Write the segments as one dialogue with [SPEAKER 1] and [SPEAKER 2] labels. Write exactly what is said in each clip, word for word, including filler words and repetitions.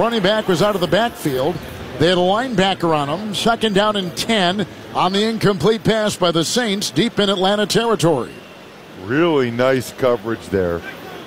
[SPEAKER 1] running back was out of the backfield. They had a linebacker on him. Second down and ten on the incomplete pass by the Saints deep in Atlanta territory.
[SPEAKER 2] Really nice coverage there.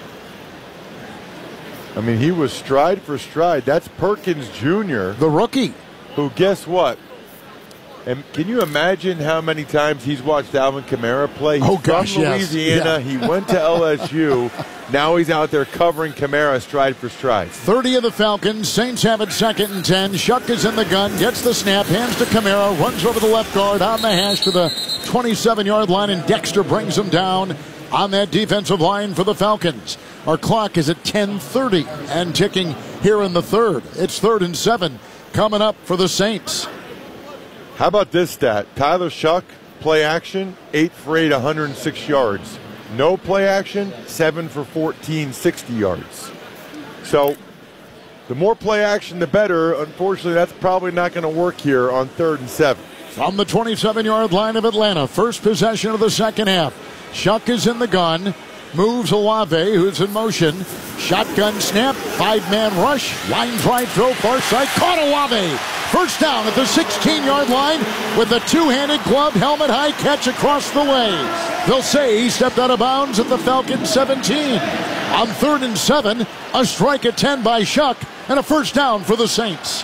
[SPEAKER 2] I mean, he was stride for stride. That's Perkins Junior,
[SPEAKER 1] the rookie,
[SPEAKER 2] who, guess what? And can you imagine how many times he's watched Alvin Kamara play? He's
[SPEAKER 1] oh, gosh,
[SPEAKER 2] from
[SPEAKER 1] yes.
[SPEAKER 2] Louisiana.
[SPEAKER 1] Yeah.
[SPEAKER 2] He went to L S U. Now he's out there covering Kamara stride for stride.
[SPEAKER 1] thirty of the Falcons. Saints have it second and ten. Shuck is in the gun, gets the snap, hands to Kamara, runs over the left guard on the hash to the twenty-seven-yard line, and Dexter brings him down on that defensive line for the Falcons. Our clock is at ten thirty and ticking here in the third. It's third and seven coming up for the Saints.
[SPEAKER 2] How about this stat? Tyler Shuck, play action, eight for eight, one hundred six yards. No play action, seven for fourteen, sixty yards. So the more play action, the better. Unfortunately, that's probably not going to work here on third and seven.
[SPEAKER 1] From the twenty-seven-yard line of Atlanta, first possession of the second half. Shuck is in the gun, moves Olave, who's in motion. Shotgun snap, five-man rush, lines right, throw far side, caught Olave. First down at the sixteen-yard line with a two-handed glove, helmet-high catch across the way. They'll say he stepped out of bounds at the Falcons seventeen. On third and seven, a strike at ten by Shuck, and a first down for the Saints.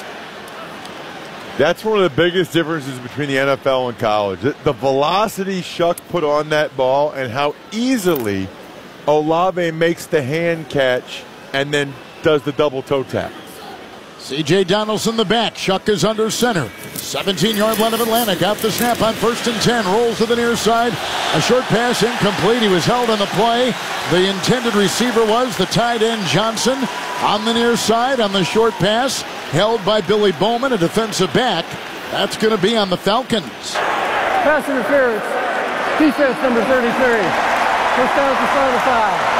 [SPEAKER 2] That's one of the biggest differences between the N F L and college. The velocity Shuck put on that ball and how easily Olave makes the hand catch and then does the double toe tap.
[SPEAKER 1] C J Donaldson the back. Shuck is under center. seventeen-yard line of Atlanta. Got the snap on first and ten. Rolls to the near side. A short pass incomplete. He was held on the play. The intended receiver was the tight end Johnson. On the near side on the short pass. Held by Billy Bowman, a defensive back. That's going to be on the Falcons.
[SPEAKER 3] Pass interference. Defense number thirty-three. First down at the start of the five.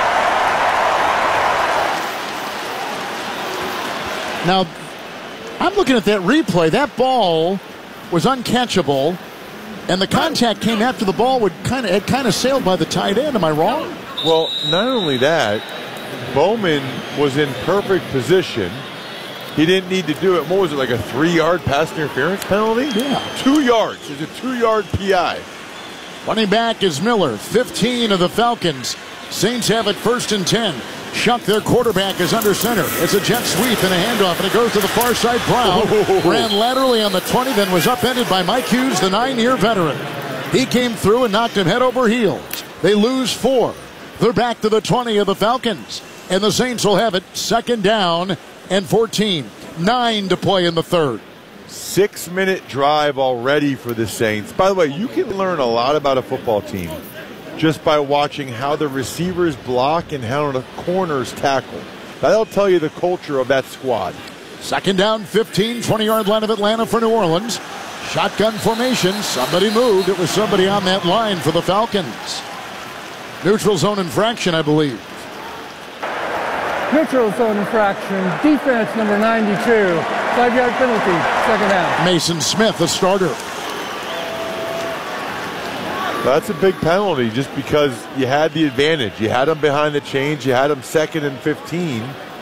[SPEAKER 1] Now, I'm looking at that replay. That ball was uncatchable, and the contact came after the ball would kind of had kind of sailed by the tight end. Am I wrong?
[SPEAKER 2] Well, not only that, Bowman was in perfect position. He didn't need to do it. What was it, like a three-yard pass interference penalty?
[SPEAKER 1] Yeah.
[SPEAKER 2] Two yards. It's a two-yard P I.
[SPEAKER 1] Running back is Miller, fifteen of the Falcons. Saints have it first and ten. Shuck, their quarterback, is under center. It's a jet sweep and a handoff, and it goes to the far side. Brown oh. ran laterally on the twenty, then was upended by Mike Hughes, the nine-year veteran. He came through and knocked him head over heels. They lose four. They're back to the twenty of the Falcons, and the Saints will have it second down and fourteen. Nine to play in the third.
[SPEAKER 2] Six-minute drive already for the Saints. By the way, you can learn a lot about a football team just by watching how the receivers block and how the corners tackle. That'll tell you the culture of that squad.
[SPEAKER 1] Second down, fifteen, twenty-yard line of Atlanta for New Orleans. Shotgun formation. Somebody moved. It was somebody on that line for the Falcons. Neutral zone infraction, I believe.
[SPEAKER 3] Neutral zone infraction. Defense number ninety-two. Five-yard penalty. Second down.
[SPEAKER 1] Mason Smith, the starter.
[SPEAKER 2] That's a big penalty just because you had the advantage. You had him behind the chains. You had him second and fifteen.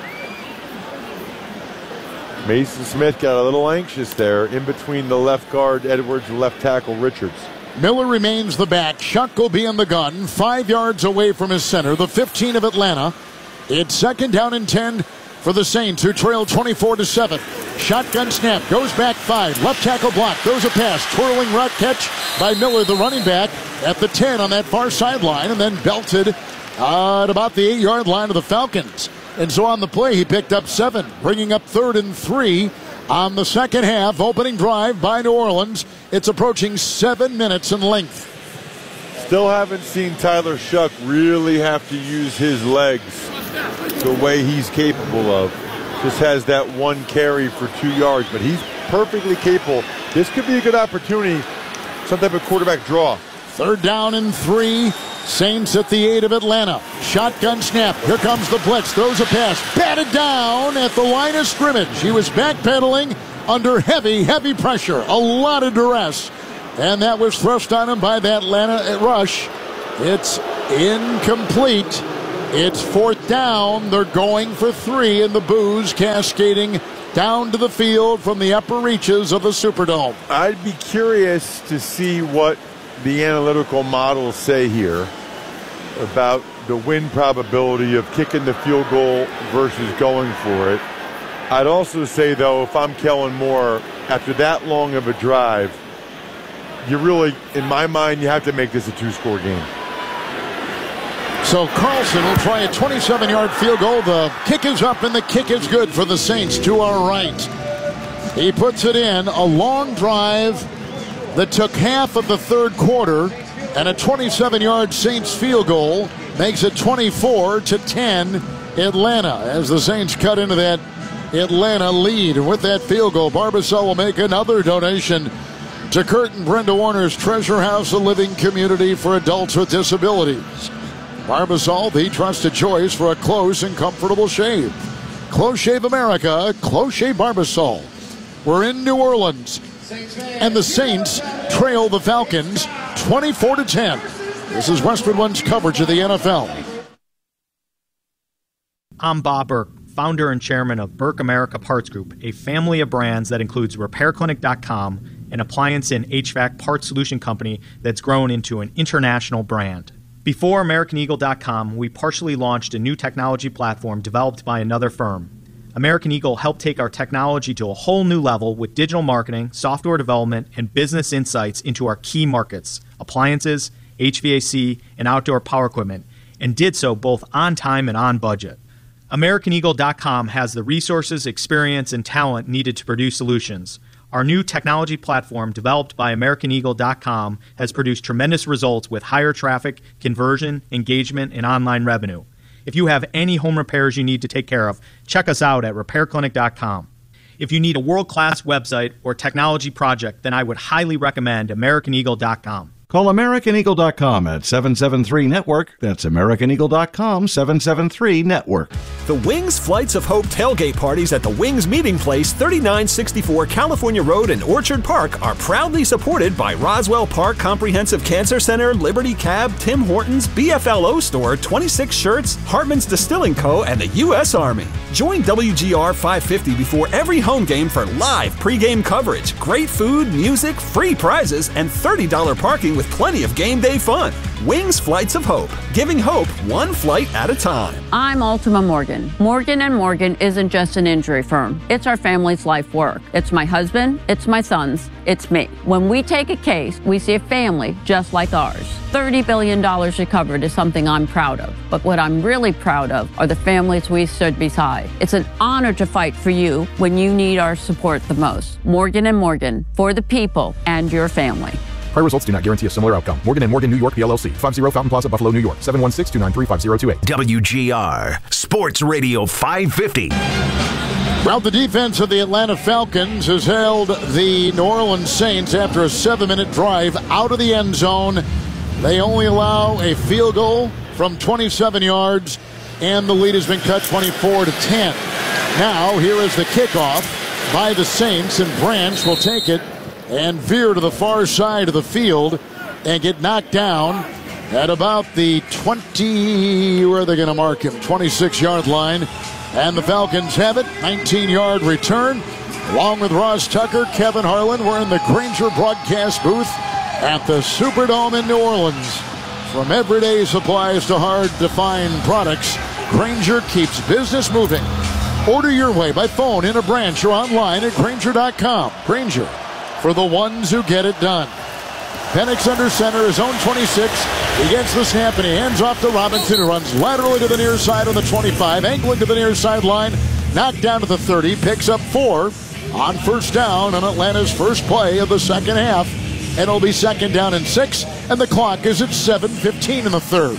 [SPEAKER 2] Mason Smith got a little anxious there in between the left guard Edwards and left tackle Richards.
[SPEAKER 1] Miller remains the back. Shuck will be in the gun. Five yards away from his center. The fifteen of Atlanta. It's second down and ten for the Saints, who trail twenty-four to seven. Shotgun snap. Goes back five. Left tackle block. Throws a pass. Twirling route catch by Miller, the running back, at the ten on that far sideline, and then belted uh, at about the eight-yard line of the Falcons. And so on the play, he picked up seven, bringing up third and three on the second half. Opening drive by New Orleans. It's approaching seven minutes in length.
[SPEAKER 2] Still haven't seen Tyler Shuck really have to use his legs the way he's capable of. Just has that one carry for two yards, but he's perfectly capable. This could be a good opportunity, some type of quarterback draw.
[SPEAKER 1] Third down and three. Saints at the eight of Atlanta. Shotgun snap. Here comes the blitz. Throws a pass. Batted down at the line of scrimmage. He was backpedaling under heavy, heavy pressure. A lot of duress. And that was thrust on him by that Atlanta rush. It's incomplete. It's fourth down. They're going for three, and the boos cascading down to the field from the upper reaches of the Superdome.
[SPEAKER 2] I'd be curious to see what the analytical models say here about the win probability of kicking the field goal versus going for it. I'd also say, though, if I'm Kellen Moore, after that long of a drive, you really, in my mind, you have to make this a two-score game.
[SPEAKER 1] So Carlson will try a twenty-seven-yard field goal. The kick is up, and the kick is good for the Saints to our right. He puts it in. A long drive that took half of the third quarter, and a twenty-seven-yard Saints field goal makes it twenty-four to ten Atlanta as the Saints cut into that Atlanta lead. And with that field goal, Barbasol will make another donation to Kurt and Brenda Warner's Treasure House, a living community for adults with disabilities. Barbasol, the trusted choice for a close and comfortable shave. Close Shave America, Close Shave Barbasol. We're in New Orleans, and the Saints trail the Falcons twenty-four to ten. This is Westwood One's coverage of the N F L.
[SPEAKER 4] I'm Bob Burke, founder and chairman of Burke America Parts Group, a family of brands that includes Repair Clinic dot com, an appliance and H V A C parts solution company that's grown into an international brand. Before American Eagle dot com, we partially launched a new technology platform developed by another firm. American Eagle helped take our technology to a whole new level with digital marketing, software development, and business insights into our key markets, appliances, H V A C, and outdoor power equipment, and did so both on time and on budget. American Eagle dot com has the resources, experience, and talent needed to produce solutions. Our new technology platform, developed by American Eagle dot com, has produced tremendous results with higher traffic, conversion, engagement, and online revenue. If you have any home repairs you need to take care of, check us out at Repair Clinic dot com. If you need a world-class website or technology project, then I would highly recommend American Eagle dot com.
[SPEAKER 5] Call American Eagle dot com at seven seven three network. That's American Eagle dot com, seven seven three network.
[SPEAKER 6] The Wings Flights of Hope tailgate parties at the Wings Meeting Place, thirty-nine sixty-four California Road in Orchard Park, are proudly supported by Roswell Park Comprehensive Cancer Center, Liberty Cab, Tim Hortons, B F L O Store, twenty-six Shirts, Hartman's Distilling Co., and the U S Army. Join W G R five fifty before every home game for live pregame coverage, great food, music, free prizes, and thirty dollars parking with plenty of game day fun. Wings Flights of Hope, giving hope one flight at a time.
[SPEAKER 7] I'm Ultima Morgan. Morgan and Morgan isn't just an injury firm. It's our family's life work. It's my husband, it's my sons, it's me. When we take a case, we see a family just like ours. thirty billion dollars recovered is something I'm proud of. But what I'm really proud of are the families we stood beside. It's an honor to fight for you when you need our support the most. Morgan and Morgan, for the people and your family.
[SPEAKER 8] Prior results do not guarantee a similar outcome. Morgan and Morgan, New York, P L L C. fifty Fountain Plaza, Buffalo, New York. seven one six, two nine three, five zero two eight.
[SPEAKER 9] W G R Sports Radio five fifty.
[SPEAKER 1] Well, the defense of the Atlanta Falcons has held the New Orleans Saints after a seven-minute drive out of the end zone. They only allow a field goal from twenty-seven yards, and the lead has been cut twenty-four to ten. Now, here is the kickoff by the Saints, and Branch will take it and veer to the far side of the field and get knocked down at about the twenty, where are they going to mark him? twenty-six-yard line. And the Falcons have it. nineteen-yard return. Along with Ross Tucker, Kevin Harlan, we're in the Grainger broadcast booth at the Superdome in New Orleans. From everyday supplies to hard-to-find products, Grainger keeps business moving. Order your way by phone, in a branch, or online at Grainger dot com. Grainger, for the ones who get it done. Penix under center, his own twenty-six. He gets the snap and he hands off to Robinson, who runs laterally to the near side on the twenty-five, angling to the near sideline, knocked down to the thirty, picks up four on first down on Atlanta's first play of the second half. And it'll be second down and six, and the clock is at seven fifteen in the third.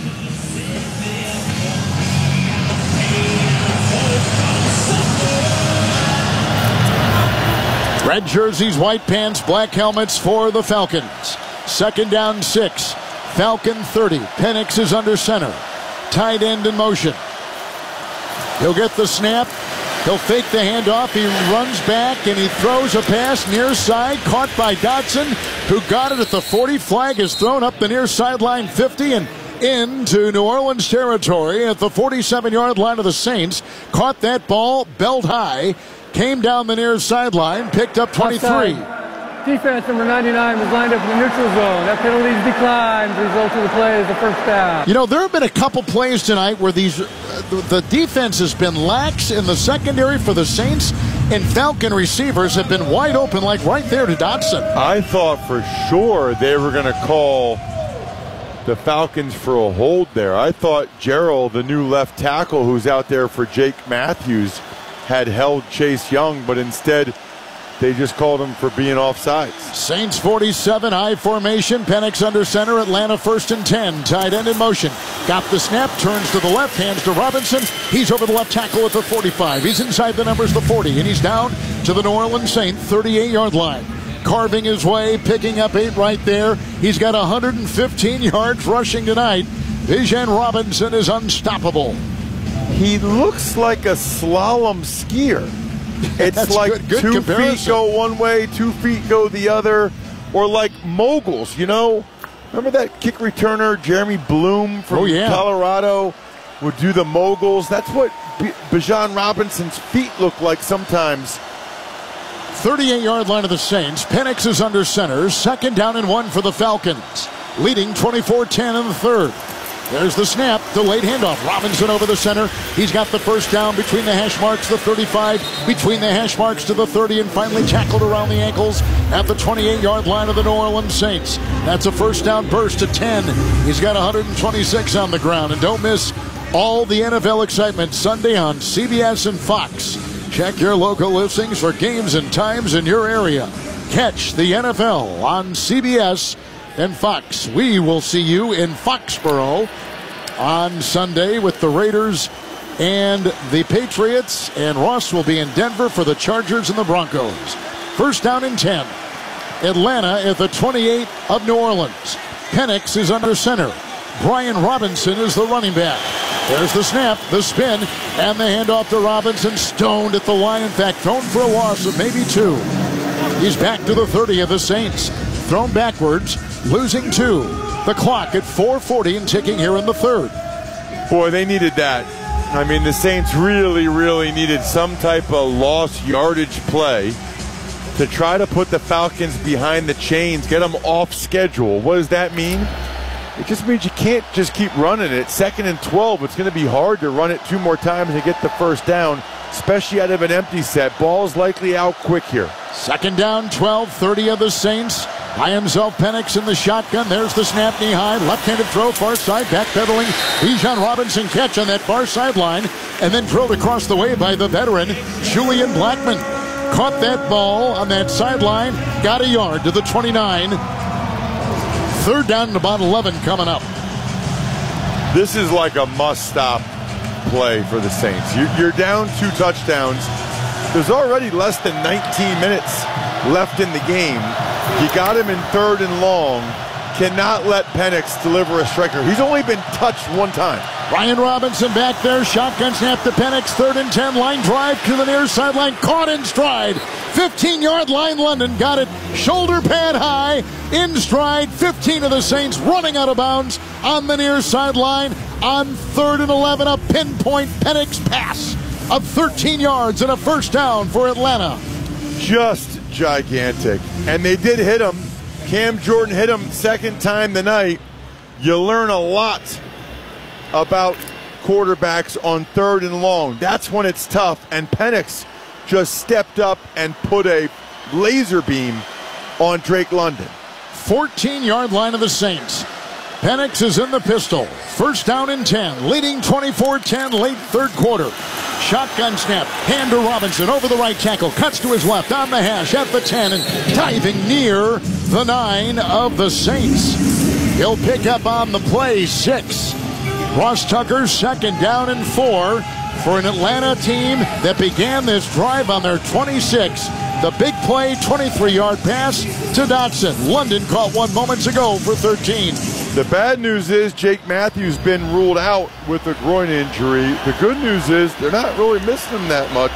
[SPEAKER 1] Red jerseys, white pants, black helmets for the Falcons. Second down, six. Falcon thirty. Penix is under center. Tight end in motion. He'll get the snap. He'll fake the handoff. He runs back and he throws a pass near side. Caught by Dotson, who got it at the forty. Flag is thrown up the near sideline fifty, and into New Orleans territory at the forty-seven-yard line of the Saints. Caught that ball belt high. Came down the near sideline. Picked up twenty-three.
[SPEAKER 3] Offside. Defense number ninety-nine was lined up in the neutral zone. That penalty's declined. The result of the play is a first down.
[SPEAKER 1] You know, there have been a couple plays tonight where these uh, the defense has been lax in the secondary for the Saints, and Falcon receivers have been wide open, like right there to Dotson.
[SPEAKER 2] I thought for sure they were going to call the Falcons for a hold there. I thought Gerald, the new left tackle who's out there for Jake Matthews, had held Chase Young, but instead they just called him for being offsides.
[SPEAKER 1] Saints forty-seven, high formation. Penix under center. Atlanta first and ten. Tight end in motion. Got the snap. Turns to the left. Hands to Robinson. He's over the left tackle at the forty-five. He's inside the numbers, the forty. And he's down to the New Orleans Saints thirty-eight-yard line. Carving his way. Picking up eight right there. He's got one hundred fifteen yards rushing tonight. Bijan Robinson is unstoppable.
[SPEAKER 2] He looks like a slalom skier. It's
[SPEAKER 1] That's
[SPEAKER 2] like
[SPEAKER 1] good, good
[SPEAKER 2] two
[SPEAKER 1] comparison.
[SPEAKER 2] feet go one way, two feet go the other, or like moguls, you know? Remember that kick returner, Jeremy Bloom from
[SPEAKER 1] oh, yeah.
[SPEAKER 2] Colorado, would do the moguls? That's what B- Bijan Robinson's feet look like sometimes.
[SPEAKER 1] thirty-eight-yard line of the Saints. Penix is under center. Second down and one for the Falcons. Leading twenty-four ten in the third. There's the snap, delayed handoff. Robinson over the center. He's got the first down between the hash marks, the thirty-five, between the hash marks to the thirty, and finally tackled around the ankles at the twenty-eight-yard line of the New Orleans Saints. That's a first down burst to ten. He's got one hundred twenty-six on the ground. And don't miss all the N F L excitement Sunday on C B S and Fox. Check your local listings for games and times in your area. Catch the N F L on C B S and Fox. We will see you in Foxborough on Sunday with the Raiders and the Patriots, and Ross will be in Denver for the Chargers and the Broncos. First down and ten. Atlanta at the twenty-eight of New Orleans. Penix is under center. Brian Robinson is the running back. There's the snap, the spin, and the handoff to Robinson. Stoned at the line. In fact, thrown for a loss of maybe two. He's back to the thirty of the Saints. Thrown backwards, losing two. The clock at four forty and ticking here in the third.
[SPEAKER 2] Boy, they needed that. I mean, the Saints really, really needed some type of lost yardage play to try to put the Falcons behind the chains, get them off schedule. What does that mean? It just means you can't just keep running it. Second and twelve, it's going to be hard to run it two more times and get the first down, especially out of an empty set. Ball's likely out quick here.
[SPEAKER 1] Second down, twelve, thirty of the Saints. By himself, Penix in the shotgun. There's the snap, knee high. Left-handed throw, far side, backpedaling. Bijan Robinson catch on that far sideline. And then drilled across the way by the veteran, Julian Blackmon. Caught that ball on that sideline. Got a yard to the twenty-nine. Third down and about eleven coming up.
[SPEAKER 2] This is like a must-stop play for the Saints. You're down two touchdowns. There's already less than nineteen minutes left in the game. You got him in third and long. Cannot let Penix deliver a striker. He's only been touched one time.
[SPEAKER 1] Brian Robinson back there. Shotgun snap to Penix. Third and ten. Line drive to the near sideline. Caught in stride. fifteen-yard line. London got it. Shoulder pad high. In stride. fifteen of the Saints running out of bounds on the near sideline. On third and eleven, a pinpoint Penix pass of thirteen yards and a first down for Atlanta.
[SPEAKER 2] Just gigantic. And they did hit him. Cam Jordan hit him second time tonight. You learn a lot about quarterbacks on third and long. That's when it's tough. And Penix just stepped up and put a laser beam on Drake London.
[SPEAKER 1] fourteen-yard line of the Saints. Penix is in the pistol. First down and ten. Leading twenty-four ten late third quarter. Shotgun snap. Hand to Robinson over the right tackle. Cuts to his left on the hash at the ten and diving near the nine of the Saints. He'll pick up on the play six. Ross Tucker second down and four for an Atlanta team that began this drive on their twenty-six. The big play, twenty-three-yard pass to Dotson. London caught one moments ago for thirteen.
[SPEAKER 2] The bad news is Jake Matthews been ruled out with a groin injury. The good news is they're not really missing him that much.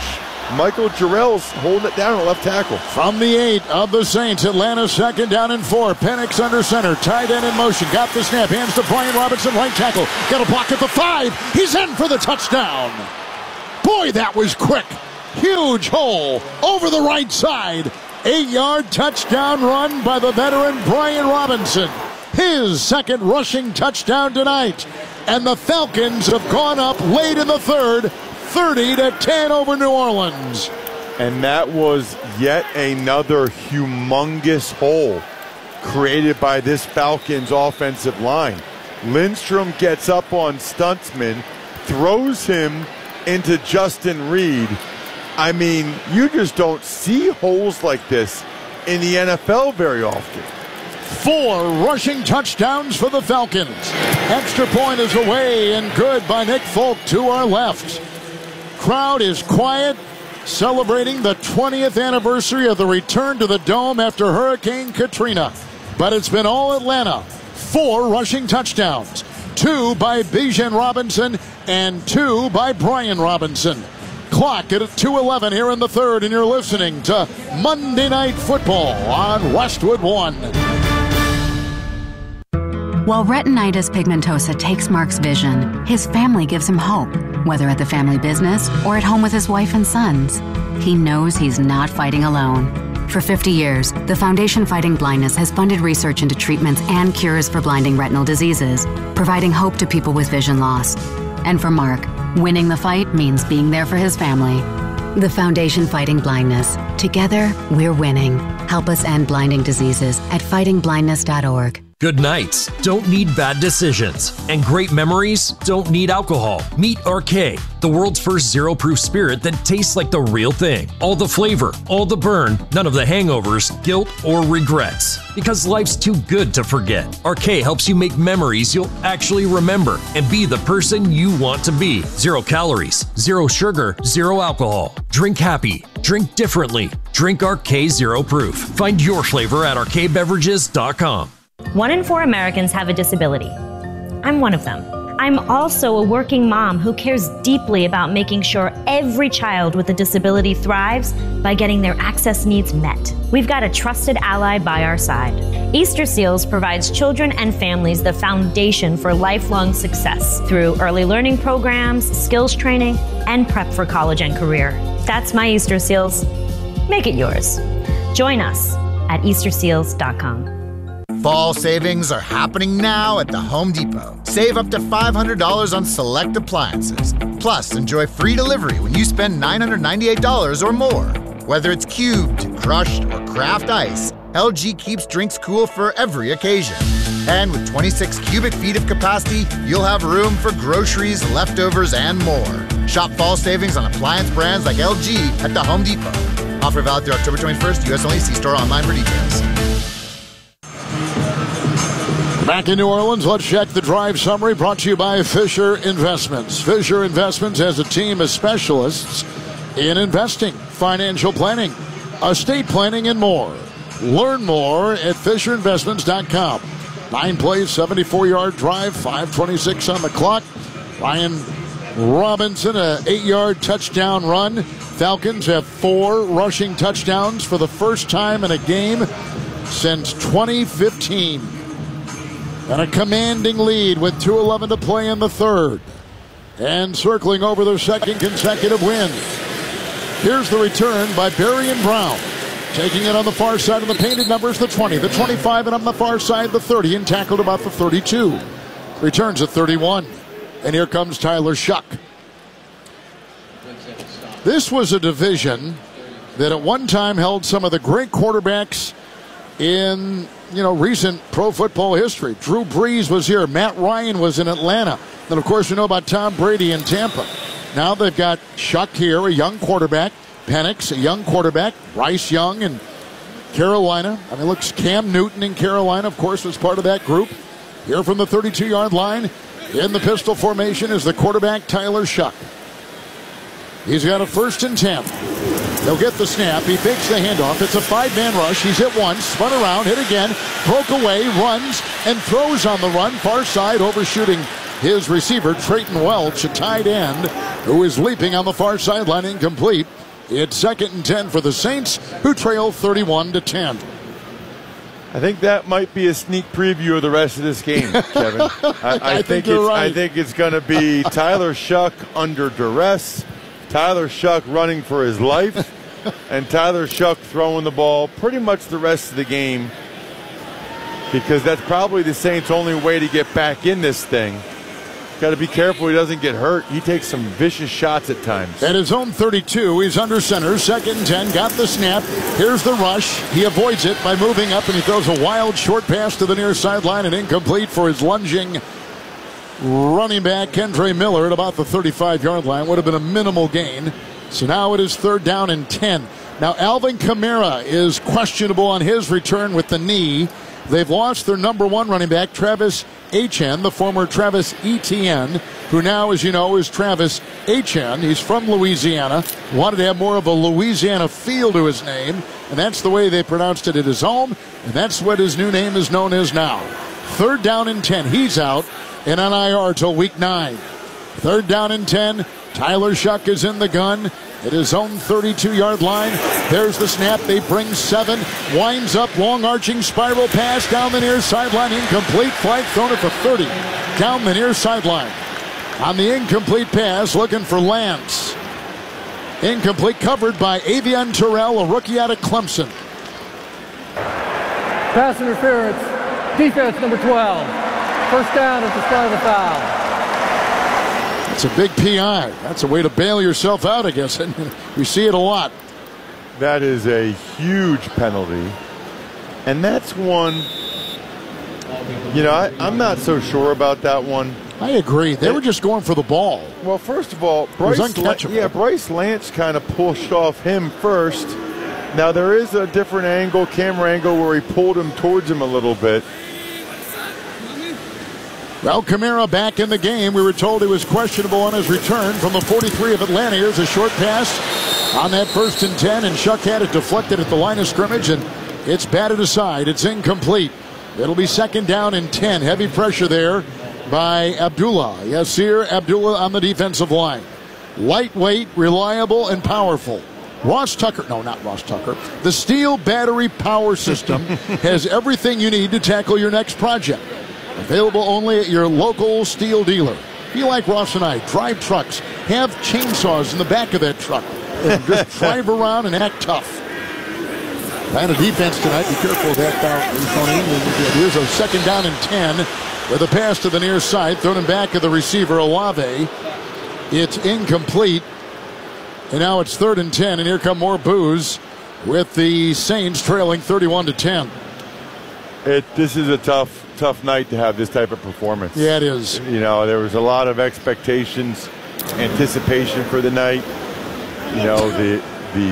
[SPEAKER 2] Michael Jarrell's holding it down at left tackle.
[SPEAKER 1] From the eight of the Saints, Atlanta second down and four. Penix under center, tight end in motion. Got the snap, hands to Brian Robinson, right tackle. Got a block at the five. He's in for the touchdown. Boy, that was quick. Huge hole over the right side. Eight-yard touchdown run by the veteran Brian Robinson. His second rushing touchdown tonight. And the Falcons have gone up late in the third, thirty to ten over New Orleans.
[SPEAKER 2] And that was yet another humongous hole created by this Falcons offensive line. Lindstrom gets up on Stuntsman, throws him into Justin Reed. I mean, you just don't see holes like this in the N F L very often.
[SPEAKER 1] Four rushing touchdowns for the Falcons. Extra point is away and good by Nick Folk to our left. Crowd is quiet, celebrating the twentieth anniversary of the return to the Dome after Hurricane Katrina. But it's been all Atlanta. Four rushing touchdowns. Two by Bijan Robinson and two by Brian Robinson. Clock at two eleven here in the third, and you're listening to Monday Night Football on Westwood One.
[SPEAKER 10] While retinitis pigmentosa takes Mark's vision, his family gives him hope, whether at the family business or at home with his wife and sons. He knows he's not fighting alone. For fifty years, the Foundation Fighting Blindness has funded research into treatments and cures for blinding retinal diseases, providing hope to people with vision loss. And for Mark, winning the fight means being there for his family. The Foundation Fighting Blindness. Together, we're winning. Help us end blinding diseases at fighting blindness dot org.
[SPEAKER 11] Good nights don't need bad decisions, and great memories don't need alcohol. Meet R K, the world's first zero-proof spirit that tastes like the real thing. All the flavor, all the burn, none of the hangovers, guilt, or regrets. Because life's too good to forget. R K helps you make memories you'll actually remember and be the person you want to be. Zero calories, zero sugar, zero alcohol. Drink happy. Drink differently. Drink R K Zero Proof. Find your flavor at R K beverages dot com.
[SPEAKER 12] One in four Americans have a disability. I'm one of them. I'm also a working mom who cares deeply about making sure every child with a disability thrives by getting their access needs met. We've got a trusted ally by our side. Easter Seals provides children and families the foundation for lifelong success through early learning programs, skills training, and prep for college and career. That's my Easter Seals. Make it yours. Join us at Easter Seals dot com.
[SPEAKER 13] Fall savings are happening now at the Home Depot. Save up to five hundred dollars on select appliances. Plus, enjoy free delivery when you spend nine hundred ninety-eight dollars or more. Whether it's cubed, crushed, or craft ice, L G keeps drinks cool for every occasion. And with twenty-six cubic feet of capacity, you'll have room for groceries, leftovers, and more. Shop fall savings on appliance brands like L G at the Home Depot. Offer valid through October twenty-first, U S only. See store online for details.
[SPEAKER 1] Back in New Orleans, let's check the drive summary brought to you by Fisher Investments. Fisher Investments has a team of specialists in investing, financial planning, estate planning, and more. Learn more at fisher investments dot com. Nine plays, seventy-four yard drive, five twenty-six on the clock. Ryan Robinson, an eight yard touchdown run. Falcons have four rushing touchdowns for the first time in a game since twenty fifteen. And a commanding lead with two eleven to play in the third. And circling over their second consecutive win. Here's the return by Berrien Brown. Taking it on the far side of the painted numbers, the twenty, the twenty-five, and on the far side, the thirty, and tackled about the thirty-two. Returns at thirty-one. And here comes Tyler Shuck. This was a division that at one time held some of the great quarterbacks in, you know, recent pro football history. Drew Brees was here. Matt Ryan was in Atlanta. Then, of course, we know about Tom Brady in Tampa. Now they've got Shuck here, a young quarterback. Penix, a young quarterback. Bryce Young in Carolina. I mean, looks Cam Newton in Carolina, of course, was part of that group. Here from the thirty-two yard line in the pistol formation is the quarterback, Tyler Shuck. He's got a first and ten. He'll get the snap. He fakes the handoff. It's a five-man rush. He's hit once, spun around, hit again, broke away, runs, and throws on the run. Far side, overshooting his receiver, Trayton Welch, a tight end, who is leaping on the far sideline, incomplete. It's second and ten for the Saints, who trail thirty-one to ten.
[SPEAKER 2] I think that might be a sneak preview of the rest of this game, Kevin. I, I,
[SPEAKER 1] I think,
[SPEAKER 2] think
[SPEAKER 1] you're
[SPEAKER 2] it's,
[SPEAKER 1] right.
[SPEAKER 2] I think it's going to be Tyler Shuck under duress, Tyler Shuck running for his life, and Tyler Shuck throwing the ball pretty much the rest of the game, because that's probably the Saints' only way to get back in this thing. Got to be careful he doesn't get hurt. He takes some vicious shots at times.
[SPEAKER 1] At his own thirty-two, he's under center, second and ten, got the snap. Here's the rush. He avoids it by moving up, and he throws a wild short pass to the near sideline and incomplete for his lunging running back, Kendre Miller, at about the thirty-five-yard line. Would have been a minimal gain. So now it is third down and ten. Now Alvin Kamara is questionable on his return with the knee. They've lost their number one running back, Travis Etienne, the former Travis Etienne, who now, as you know, is Travis Etienne. He's from Louisiana. Wanted to have more of a Louisiana feel to his name, and that's the way they pronounced it at his home, and that's what his new name is known as now. Third down and ten. He's out and on I R till week nine. Third down and ten. Tyler Shuck is in the gun at his own thirty-two-yard line. There's the snap. They bring seven. Winds up. Long arching spiral pass down the near sideline. Incomplete. Flag thrown at the thirty. Down the near sideline. On the incomplete pass, looking for Lance. Incomplete, covered by Avian Terrell, a rookie out of Clemson.
[SPEAKER 3] Pass interference. Defense number twelve. First down at the start of the foul.
[SPEAKER 1] It's a big P I. That's a way to bail yourself out, I guess. We see it a lot.
[SPEAKER 2] That is a huge penalty. And that's one, you know, I, I'm not so sure about that one.
[SPEAKER 1] I agree. They were just going for the ball.
[SPEAKER 2] Well, first of all, Bryce,
[SPEAKER 1] uncatchable.
[SPEAKER 2] yeah, Bryce Lance kind of pushed off him first. Now, there is a different angle, camera angle, where he pulled him towards him a little bit.
[SPEAKER 1] Well, Kamara back in the game. We were told he was questionable on his return from the forty-three of Atlanta. Here's a short pass on that first and ten, and Shuck had it deflected at the line of scrimmage, and it's batted aside. It's incomplete. It'll be second down and ten. Heavy pressure there by Abdullah. Yasir Abdullah on the defensive line. Lightweight, reliable, and powerful. Ross Tucker, no, not Ross Tucker. The Steel Battery Power System has everything you need to tackle your next project. Available only at your local steel dealer. Be like Ross and I. Drive trucks. Have chainsaws in the back of that truck. And just drive around and act tough. Kind of defense tonight. Be careful of that foul. Here's a second down and ten with a pass to the near side. Thrown him back of the receiver, Olave. It's incomplete. And now it's third and ten. And here come more boos with the Saints trailing thirty-one to ten.
[SPEAKER 2] It, this is a tough, tough night to have this type of performance.
[SPEAKER 1] Yeah, it is.
[SPEAKER 2] You know, there was a lot of expectations, anticipation for the night. You know, the the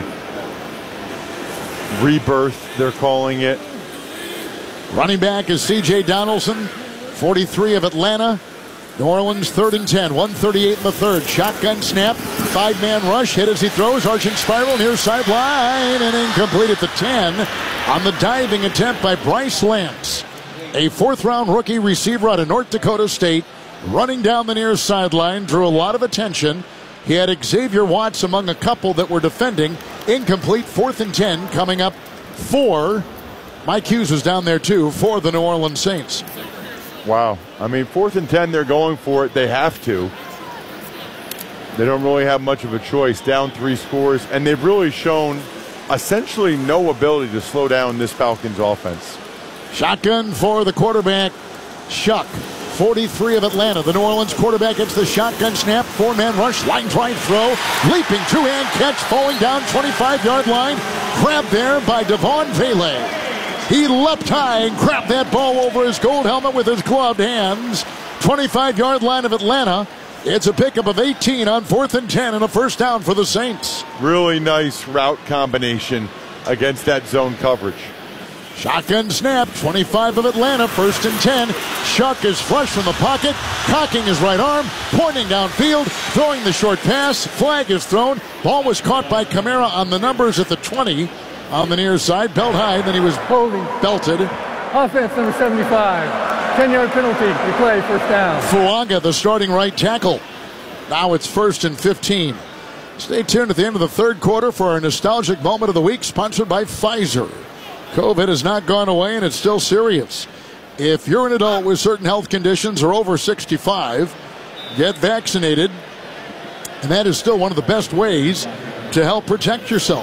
[SPEAKER 2] rebirth, they're calling it.
[SPEAKER 1] Running back is C J Donaldson, forty-three of Atlanta. New Orleans third and ten, one thirty-eight in the third. Shotgun snap, five-man rush, hit as he throws, arching spiral near sideline, and incomplete at the ten on the diving attempt by Bryce Lance. A fourth-round rookie receiver out of North Dakota State, running down the near sideline, drew a lot of attention. He had Xavier Watts among a couple that were defending. Incomplete, fourth and ten, coming up for, Mike Hughes was down there too, for the New Orleans Saints.
[SPEAKER 2] Wow. I mean, fourth and ten, they're going for it. They have to. They don't really have much of a choice. Down three scores, and they've really shown essentially no ability to slow down this Falcons offense.
[SPEAKER 1] Shotgun for the quarterback, Shuck. forty-three of Atlanta. The New Orleans quarterback gets the shotgun snap. Four-man rush, line drive throw. Leaping two-hand catch, falling down twenty-five-yard line. Grabbed there by Devon Vele. He leapt high and grabbed that ball over his gold helmet with his gloved hands. twenty-five-yard line of Atlanta. It's a pickup of eighteen on fourth and ten and a first down for the Saints.
[SPEAKER 2] Really nice route combination against that zone coverage.
[SPEAKER 1] Shotgun snap, twenty-five of Atlanta, first and ten. Shuck is flush from the pocket, cocking his right arm, pointing downfield, throwing the short pass. Flag is thrown. Ball was caught by Kamara on the numbers at the twenty. On the near side, belt high, then he was holding, belted.
[SPEAKER 3] Offense number seventy-five. ten-yard penalty, replay, first down.
[SPEAKER 1] Fuaga, the starting right tackle. Now it's first and fifteen. Stay tuned at the end of the third quarter for our nostalgic moment of the week, sponsored by Pfizer. COVID has not gone away, and it's still serious. If you're an adult with certain health conditions or over sixty-five, get vaccinated. And that is still one of the best ways to help protect yourself.